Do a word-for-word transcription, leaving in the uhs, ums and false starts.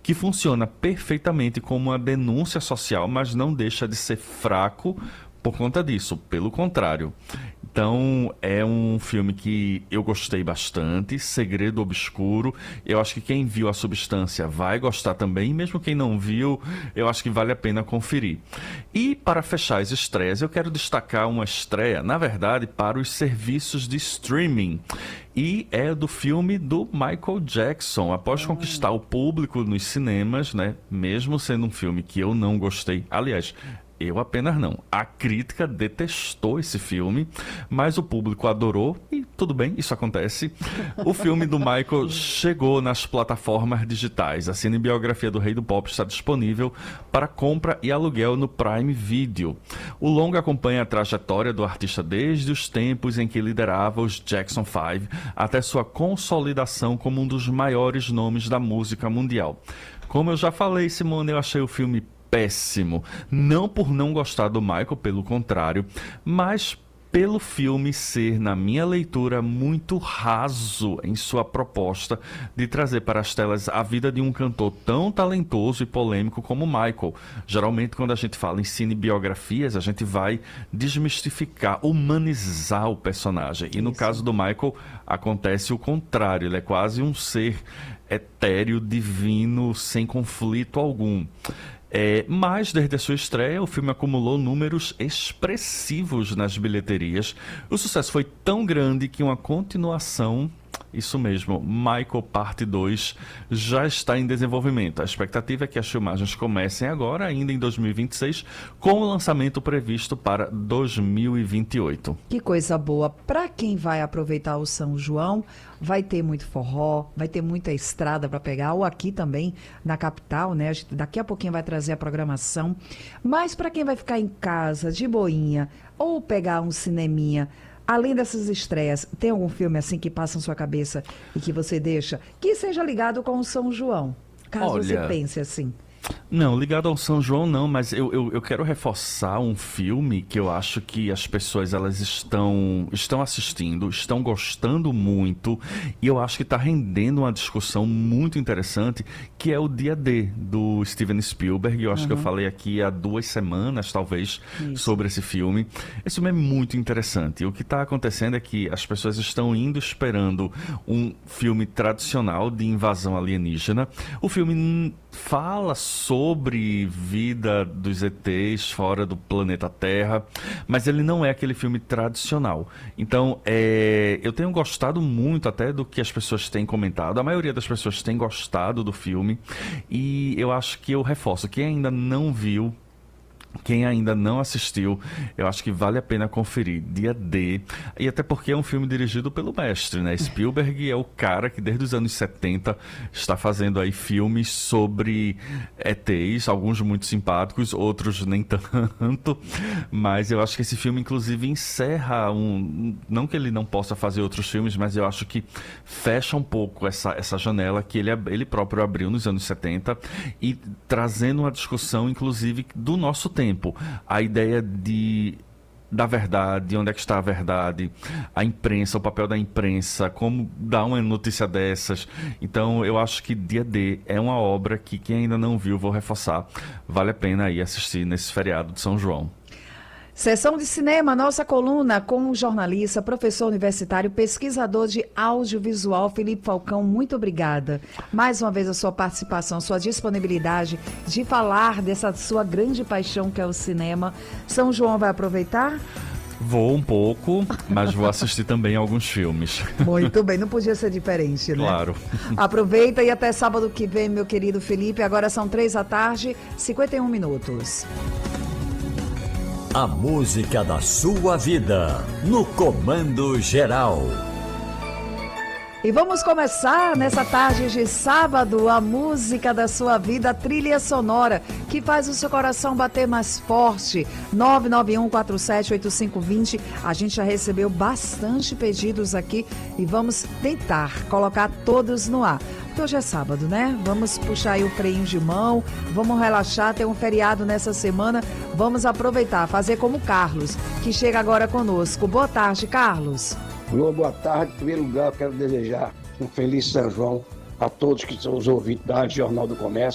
que funciona perfeitamente como uma denúncia social, mas não deixa de ser fraco por conta disso, pelo contrário. Então, é um filme que eu gostei bastante, Segredo Obscuro. Eu acho que quem viu A Substância vai gostar também, mesmo quem não viu, eu acho que vale a pena conferir. E para fechar as estreias, eu quero destacar uma estreia, na verdade, para os serviços de streaming. E é do filme do Michael Jackson. Após conquistar o público nos cinemas, né, mesmo sendo um filme que eu não gostei, aliás, eu apenas não. A crítica detestou esse filme, mas o público adorou e tudo bem, isso acontece. O filme do Michael chegou nas plataformas digitais. A cinebiografia do Rei do Pop está disponível para compra e aluguel no Prime Video. O longa acompanha a trajetória do artista desde os tempos em que liderava os Jackson Five até sua consolidação como um dos maiores nomes da música mundial. Como eu já falei, Simone, eu achei o filme péssimo. Não por não gostar do Michael, pelo contrário, mas pelo filme ser, na minha leitura, muito raso em sua proposta de trazer para as telas a vida de um cantor tão talentoso e polêmico como Michael. Geralmente, quando a gente fala em cinebiografias, a gente vai desmistificar, humanizar o personagem. E no Isso. caso do Michael, acontece o contrário. Ele é quase um ser etéreo, divino, sem conflito algum. É, mas, desde a sua estreia, o filme acumulou números expressivos nas bilheterias. O sucesso foi tão grande que uma continuação, isso mesmo, Michael Parte dois, já está em desenvolvimento. A expectativa é que as filmagens comecem agora, ainda em dois mil e vinte e seis, com o lançamento previsto para dois mil e vinte e oito. Que coisa boa. Para quem vai aproveitar o São João, vai ter muito forró, vai ter muita estrada para pegar, ou aqui também na capital, né? A gente daqui a pouquinho vai trazer a programação. Mas para quem vai ficar em casa, de boinha, ou pegar um cineminha, além dessas estreias, tem algum filme assim que passa na sua cabeça e que você deixa que seja ligado com o São João? Caso Olha, você pense assim. Não, ligado ao São João não, mas eu, eu, eu quero reforçar um filme que eu acho que as pessoas elas estão, estão assistindo, estão gostando muito, e eu acho que está rendendo uma discussão muito interessante, que é o Dia D, do Steven Spielberg. Eu acho Uhum. que eu falei aqui há duas semanas, talvez, Isso. sobre esse filme. Esse filme é muito interessante. O que está acontecendo é que as pessoas estão indo esperando um filme tradicional de invasão alienígena. O filme hum, fala sobre vida dos E Tês fora do planeta Terra, mas ele não é aquele filme tradicional. Então, é, eu tenho gostado muito até do que as pessoas têm comentado. A maioria das pessoas tem gostado do filme, e eu acho que eu reforço, quem ainda não viu, quem ainda não assistiu, eu acho que vale a pena conferir. Dia D, e até porque é um filme dirigido pelo mestre, né? Spielberg é o cara que desde os anos setenta está fazendo aí filmes sobre E Tês, alguns muito simpáticos, outros nem tanto, mas eu acho que esse filme inclusive encerra um, não que ele não possa fazer outros filmes, mas eu acho que fecha um pouco essa, essa janela que ele, ele próprio abriu nos anos setenta, e trazendo uma discussão inclusive do nosso tempo. Tempo, a ideia de, da verdade, onde é que está a verdade, a imprensa, o papel da imprensa, como dar uma notícia dessas. Então, eu acho que Dia D é uma obra que quem ainda não viu, vou reforçar, vale a pena aí assistir nesse feriado de São João. Sessão de cinema, nossa coluna com o jornalista, professor universitário, pesquisador de audiovisual, Felipe Falcão. Muito obrigada. Mais uma vez a sua participação, sua disponibilidade de falar dessa sua grande paixão que é o cinema. São João vai aproveitar? Vou um pouco, mas vou assistir também alguns filmes. Muito bem, não podia ser diferente, né? Claro. Aproveita e até sábado que vem, meu querido Felipe. Agora são três da tarde, cinquenta e um minutos. A música da sua vida, no Comando Geral. E vamos começar nessa tarde de sábado a música da sua vida, a trilha sonora que faz o seu coração bater mais forte. nove nove um quatro sete oito cinco dois zero. A gente já recebeu bastante pedidos aqui e vamos tentar colocar todos no ar. Porque hoje é sábado, né? Vamos puxar aí o freio de mão, vamos relaxar, tem um feriado nessa semana, vamos aproveitar, fazer como o Carlos, que chega agora conosco. Boa tarde, Carlos. Alô, boa tarde. Em primeiro lugar, eu quero desejar um feliz São João a todos que são os ouvintes da Rádio Jornal do Comércio.